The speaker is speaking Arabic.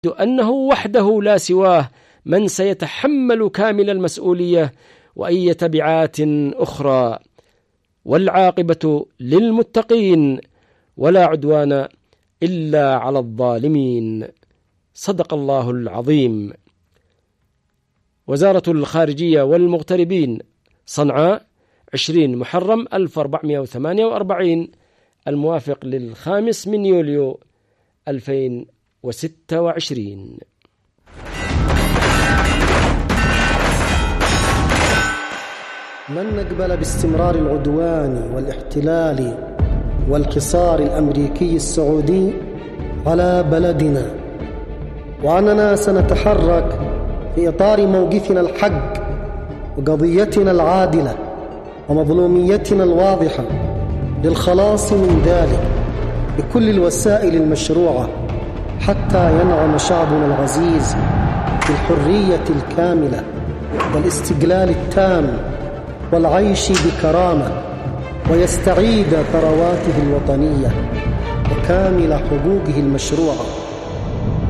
أنه وحده لا سواه من سيتحمل كامل المسؤولية وأي تبعات أخرى، والعاقبة للمتقين ولا عدوان إلا على الظالمين. صدق الله العظيم. وزارة الخارجية والمغتربين، صنعاء، 20 محرم 1448، الموافق ل5 يوليو 2026. لن نقبل باستمرار العدوان والاحتلال والحصار الأمريكي السعودي على بلدنا، وأننا سنتحرك في إطار موقفنا الحق وقضيتنا العادلة ومظلوميتنا الواضحة للخلاص من ذلك بكل الوسائل المشروعة حتى ينعم شعبنا العزيز بالحرية الكاملة والاستقلال التام والعيش بكرامة، ويستعيد ثرواته الوطنية وكامل حقوقه المشروعة.